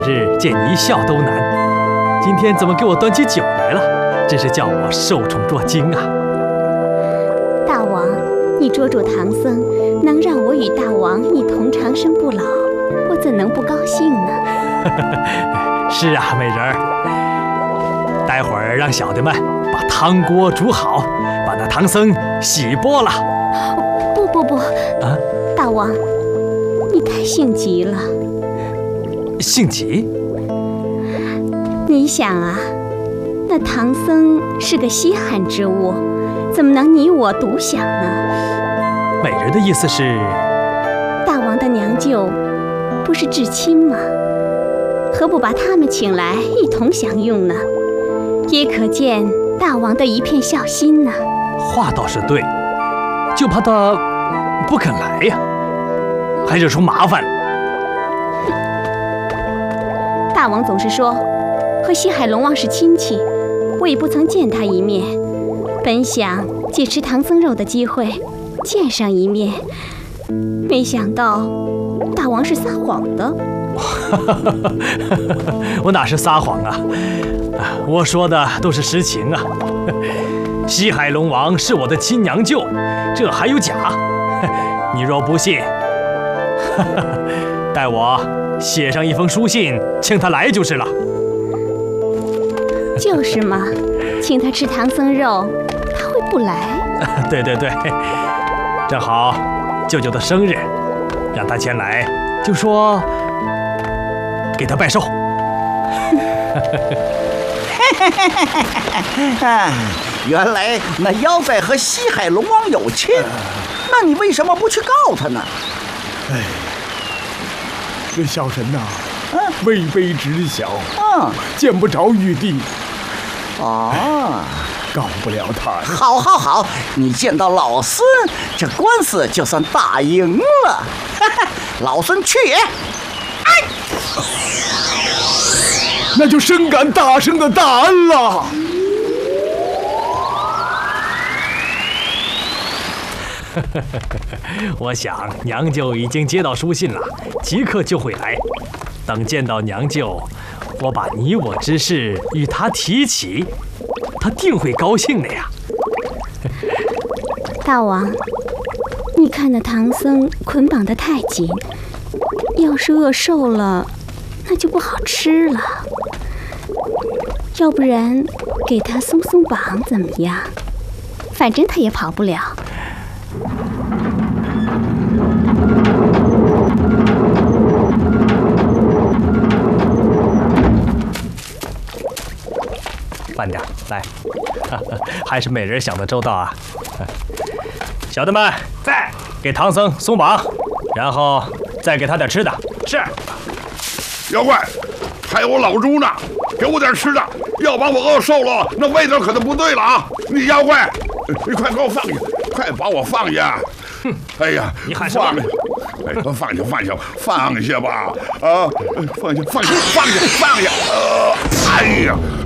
日见你一笑都难，今天怎么给我端起酒来了？真是叫我受宠若惊啊！ 大王，你捉住唐僧，能让我与大王一同长生不老，我怎能不高兴呢？ 是啊，美人儿，待会儿让小的们把汤锅煮好，把那唐僧洗剥了。 不啊！大王，你太性急了。 性急？ 你想啊，那唐僧是个稀罕之物，怎么能你我独享呢？ 美人的意思是， 大王的娘舅不是至亲吗？何不把他们请来一同享用呢？也可见大王的一片孝心呢。 话倒是对，就怕他不肯来呀，还惹出麻烦。 大王总是说和西海龙王是亲戚，我也不曾见他一面，本想借吃唐僧肉的机会见上一面，没想到大王是撒谎的。 我哪是撒谎啊，我说的都是实情啊。西海龙王是我的亲娘舅，这还有假？你若不信，待我写上一封书信，请他来就是了。 就是嘛，请他吃唐僧肉，他会不来？ 对，正好舅舅的生日，让他前来，就说给他拜寿。 原来那妖怪和西海龙王有亲，那你为什么不去告他呢？ 这小神呐，位卑职小，见不着玉帝。告不了他。 好，你见到老孙，这官司就算打赢了。老孙去也。 那就深感大圣的大恩了。 我想娘舅已经接到书信了，即刻就会来。等见到娘舅，我把你我之事与他提起，他定会高兴的呀。 大王，你看那唐僧捆绑得太紧，要是饿瘦了，那就不好吃了。要不然给他松松绑怎么样？反正他也跑不了。 慢点，来，还是美人想的周到啊！小的们，在给唐僧松绑，然后再给他点吃的。是。 妖怪，还有我老猪呢，给我点吃的，要把我饿瘦了，那味道可就不对了啊！你妖怪，你快给我放下，快把我放下！ 哼， 哎呀， 你喊什么？ 放下吧！啊，放下！哎呀！